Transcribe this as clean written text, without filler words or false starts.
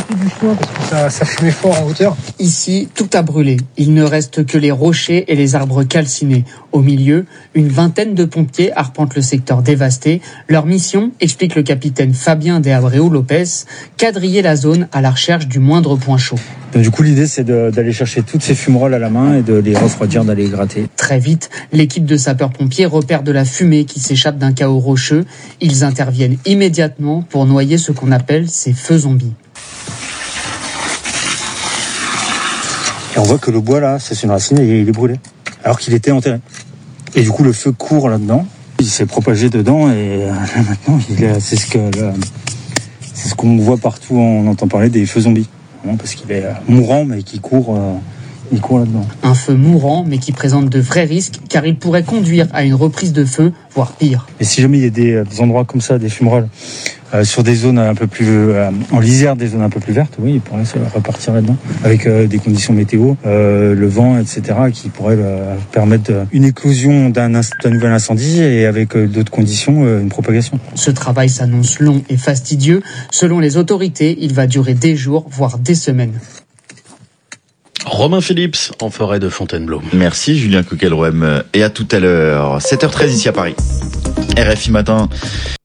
plus du chemin parce que ça fumait fort en hauteur. Ici, tout a brûlé. Il ne reste que les rochers et les arbres calcinés. Au milieu, une vingtaine de pompiers arpentent le secteur dévasté. Leur mission, explique le capitaine Fabien de Abreu Lopez, quadriller la zone à la recherche du moindre point chaud. Donc, du coup, l'idée, c'est d'aller chercher toutes ces fumerolles à la main et de les refroidir, d'aller les gratter. Très vite, l'équipe de sapeurs-pompiers repère de la fumée qui s'échappe d'un chaos rocheux. Ils interviennent immédiatement pour noyer ce qu'on appelle ces feux zombies. Et on voit que le bois, là, c'est une racine et il est brûlé, alors qu'il était enterré. Et du coup, le feu court là-dedans. Il s'est propagé dedans et maintenant, c'est ce qu'on voit partout. On entend parler des feux zombies. Parce qu'il est mourant, mais qui court là-dedans. Un feu mourant, mais qui présente de vrais risques, car il pourrait conduire à une reprise de feu, voire pire. Et si jamais il y a des endroits comme ça, des fumerolles, sur des zones un peu plus en lisière, des zones un peu plus vertes, oui, il pourrait repartir là-dedans, avec des conditions météo, le vent, etc., qui pourraient permettre une éclosion d'un nouvel incendie et avec d'autres conditions, une propagation. Ce travail s'annonce long et fastidieux. Selon les autorités, il va durer des jours, voire des semaines. Romain Phillips en forêt de Fontainebleau. Merci Julien Coquelrouem et à tout à l'heure. 7h13 ici à Paris. RFI Matin.